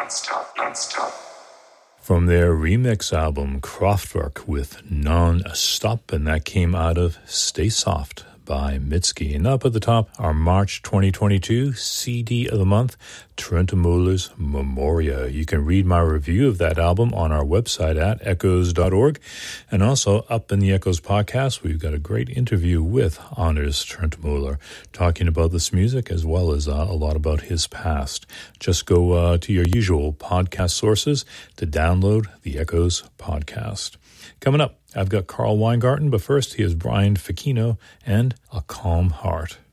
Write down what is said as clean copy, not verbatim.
From their remix album, Kraftwerk with Non-Stop, and that came out of Stay Soft by Mitski. And up at the top, our March 2022 CD of the month, Trentemøller's Memoria. You can read my review of that album on our website at echoes.org. And also up in the Echoes podcast, we've got a great interview with Anders Trentemøller talking about this music as well as a lot about his past. Just go to your usual podcast sources to download the Echoes podcast. Coming up, I've got Carl Weingarten, but first here's Brian Ficino and A Calm Heart.